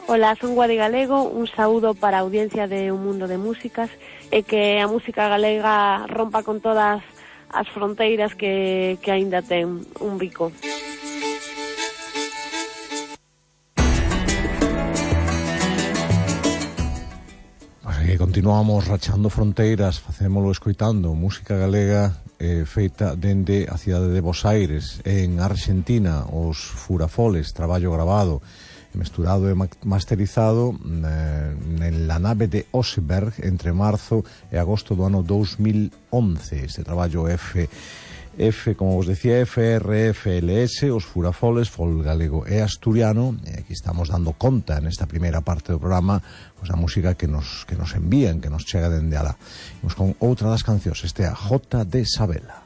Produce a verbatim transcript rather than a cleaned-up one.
Ola, son Guadi Galego, un saúdo para a audiencia de Un Mundo de Músicas e que a música galega rompa con todas as fronteiras que, que aínda ten un bico. Pois que continuamos rachando fronteiras, facémolo escoitando música galega eh, feita dende a cidade de Bos Aires, en Argentina, os Furafoles, traballo grabado mesturado e masterizado eh, na nave de Oseberg entre marzo e agosto do ano dous mil once. Este traballo F, F como vos decía, F R F L S, os Furafoles, folk galego e asturiano. E aquí estamos dando conta nesta primeira parte do programa pois a música que nos, que nos envían, que nos chega dende alá. Imos con outra das cancións, este é a Jota de Sabela.